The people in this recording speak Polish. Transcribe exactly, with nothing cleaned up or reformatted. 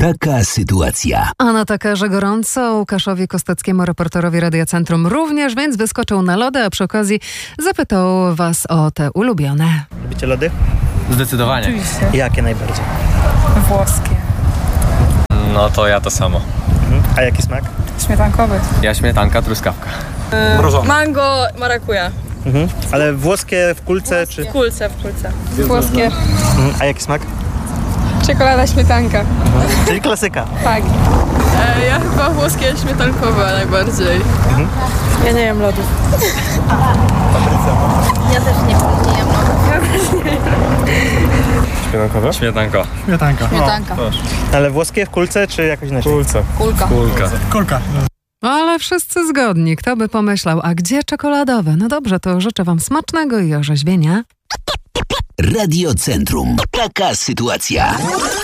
Taka sytuacja. A na takarze gorąco Łukaszowi Kosteckiemu, reporterowi Radia Centrum również, więc wyskoczył na lody, a przy okazji zapytał was o te ulubione. Lubicie lody? Zdecydowanie. Oczywiście. Jakie najbardziej? Włoskie. No to ja to samo. Mhm. A jaki smak? Śmietankowy. Ja śmietanka, truskawka. Mrożone. Mango, marakuja. Mhm. Ale włoskie w kulce czy... Kulce w kulce. Włoskie. Mhm. A jaki smak? Czekolada, śmietanka. Mhm. Czyli klasyka. Tak. E, ja chyba włoskie śmietankowe najbardziej. Mhm. Ja nie jem lodów. Ja też nie, nie jem lodów. Śmietankowe? Śmietanko. Śmietanka. Śmietanka. Ale włoskie w kulce czy jakoś inaczej? Kulce. Kulka. Kulka. Kulka. Ale wszyscy zgodni, kto by pomyślał, a gdzie czekoladowe? No dobrze, to życzę wam smacznego i orzeźwienia. Radio Centrum. Taka sytuacja.